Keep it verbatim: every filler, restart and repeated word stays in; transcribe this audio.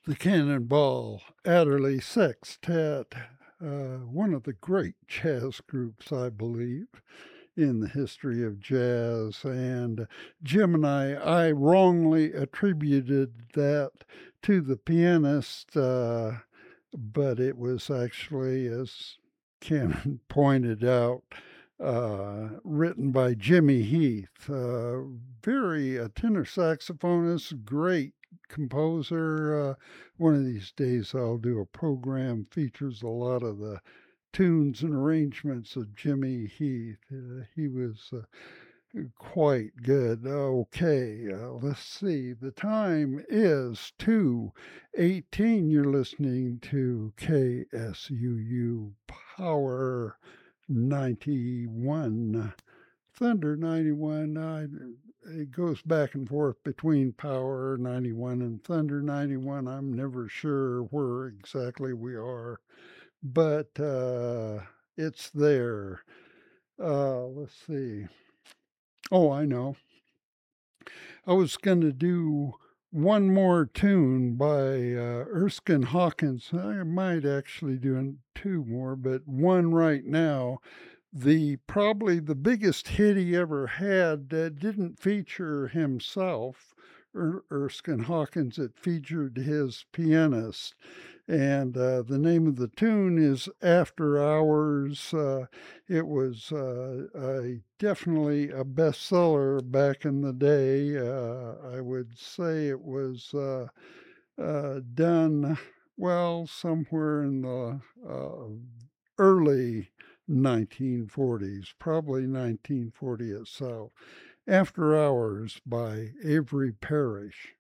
The Cannonball Adderley Sextet, uh, one of the great jazz groups, I believe, in the history of jazz. And Jim and I, I wrongly attributed that to the pianist, uh, but it was actually, as Cannon pointed out, uh, written by Jimmy Heath, uh, very a tenor saxophonist, great composer. Uh, one of these days, I'll do a program features a lot of the tunes and arrangements of Jimmy Heath. Uh, he was uh, quite good. Okay, uh, let's see. The time is two eighteen. You're listening to K S U U Power ninety-one. Thunder ninety-one. I, it goes back and forth between Power ninety-one and Thunder ninety-one. I'm never sure where exactly we are, but uh, it's there. Uh, let's see. Oh, I know. I was going to do one more tune by uh, Erskine Hawkins. I might actually do two more, but one right now. The probably the biggest hit he ever had that didn't feature himself, Er- Erskine Hawkins. It featured his pianist, and uh, the name of the tune is "After Hours." Uh, it was uh, a, definitely a bestseller back in the day. Uh, I would say it was uh, uh, done well somewhere in the uh, early nineteen forties, probably nineteen forty itself. After Hours by Avery Parrish.